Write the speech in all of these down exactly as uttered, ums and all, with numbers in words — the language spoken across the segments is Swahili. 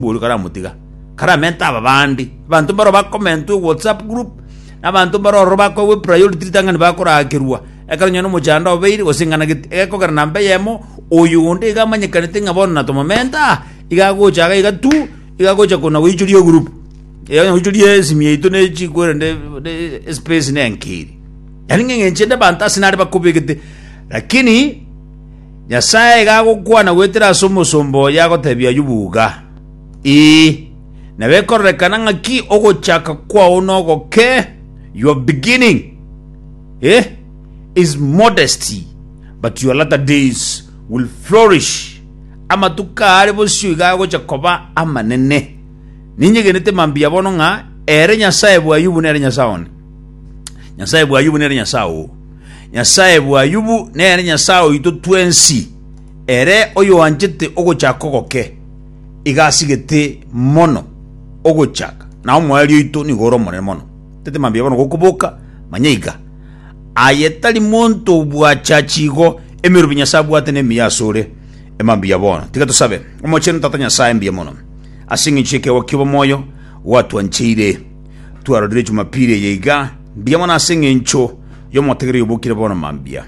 bulu kara mutiga kara menta babandi bantu baro ba comment WhatsApp group abantu baro roba ko we priority tangani bakora akirwa ekara nyono mujanda obeiri osingana eko kara nambe yemo oyunde igamanye kanite ngabona na to momenta igagocha ga igatu igagocha kuna wichurio group ya wichurie simye itone chikore nde space ne ankiri yani ngenchende banta sinari bakubigite lakini Nyasaye gago kwana gwetera somo sombo yago tebya yubuga e na bekorekana ngaki ogochaka kwa onogo ke your beginning eh is modesty but your latter days will flourish ama tukare bosyu gago chakoba amanene ninye genete mambia bono nga ere Nyasaye bwa yubu nere Nyasaone Nyasaye bwa yubu nere Nyasao Nyasaye bwa yubu nere Nyasao ito twensi ere oyo wanjete ogochaka goke igasigete mono ogochaka na omwali ito ni goro mone mono tete mambia bono gokubuka manyeiga ayetali monto bwa chachigo emiru Nyasaye atene miyasore emambia bono tika tusabe omocheno tata Nyasaye mbia mono asingi cheke wakibo moyo watu anchire tuarodire Jumapili yeiga mbia mona asingi ncho yomotegere yobukire bono mambia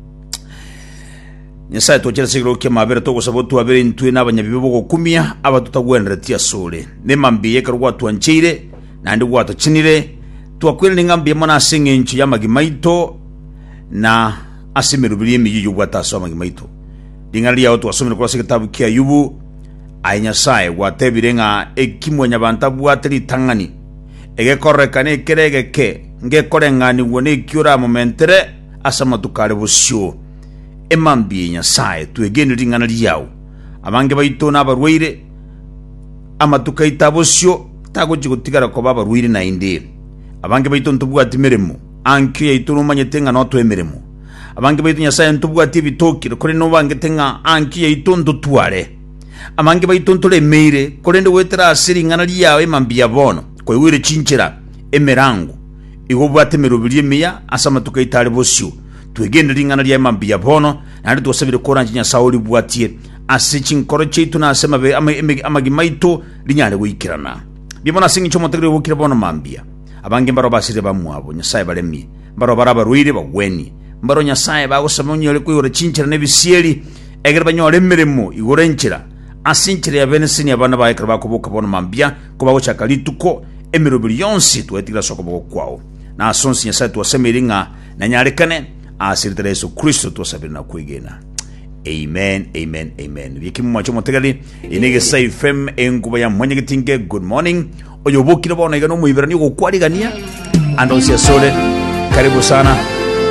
Nyasaye tochera sigiro ke mabere to gosabotu abere ntwe n'abanyabibo gokumia abatutagwenretia sole ne mambiye karwa twanchire nandi gwato chinire twakwire ningambiye mona asinge nchi ya magimaito na asimirubiri emiyu gwata so magimaito dingali ya watu wasomera kwa kitabu kia Ayubu ai Nyasaye gwatebire nga ekimwenya bantabu ateri tangani egekorekane kerege ngekorengani wone kyura momentere asama tukare busyo emambi Nyasaye tuegene ringana liyawo abange baito n'abarwire amatukaita busyo tago chigutigara ko babarwire na inde abange baito ntubwati meremo anki yaito manyetenga no to emeremo abange baito Nyasaye ntubwati bitokire kore no bange tenga anki yaito ndutware abange baito ntole meire kore ndo wetera asiringana liyawo emambi yabono ko wire chinchira emerango igobwate merubirie miya asama tukaitare busyo tuegene ringana lya emambi yabono nandi twasabire koranje Nyasaye bwatie asichin korochetu na asema be amagimaito linyale gwikirana bibona singi chomo tegere bukira bono mambia abange mbaro basire bamwabo Nyasaye baremi mbaro baraba ruire bagweni mbaro Nyasaye bagosamonyole kuyore chinchira nebisieri egere banyole meremo igorenchira asinchira ya benesini abana baikira bakubuka bono mambia kuba gochaka lituko emirobiri yonsi twetira soko kwao na asonsi Nyasaye twasemiringa na nyarekane asiritere Yesu Kristo twasabira na kwigena amen amen amen bikimu macho motegali inege sai fem enguba ya mwanya gitinge good morning oyo bukira bona igano muibera ni gukwarigania andonsia sole karibu sana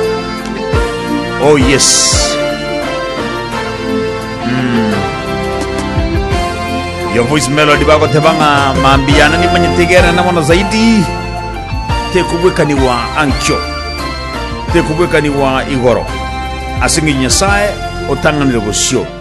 oh yes mm. Your voice melody bako tebanga mambiana ni manyitegera na mwana zaidi tekubwekani wa ankyo tekubwekani wa igoro asingi Nyasaye otanganire busyo